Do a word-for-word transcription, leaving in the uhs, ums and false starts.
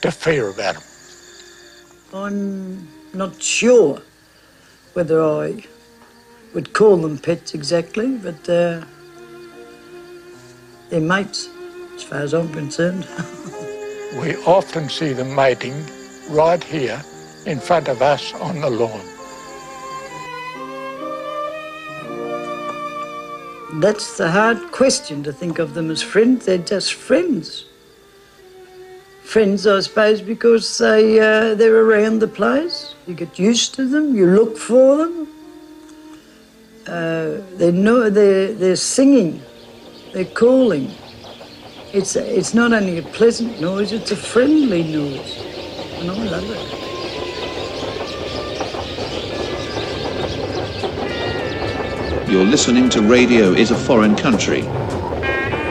to fear about them? I'm not sure whether I would call them pets exactly, but uh, they're mates, as far as I'm concerned. We often see them mating right here in front of us on the lawn. That's the hard question, to think of them as friends. They're just friends. Friends, I suppose, because they, uh, they're around the place. You get used to them, you look for them. Uh, they know, they're, they're singing, they're calling. It's, it's not only a pleasant noise, it's a friendly noise. And I love it. You're listening to Radio is a Foreign Country